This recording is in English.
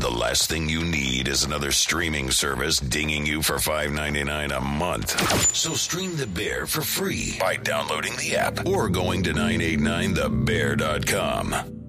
The last thing you need is another streaming service dinging you for $5.99 a month. So stream The Bear for free by downloading the app or going to 989thebear.com.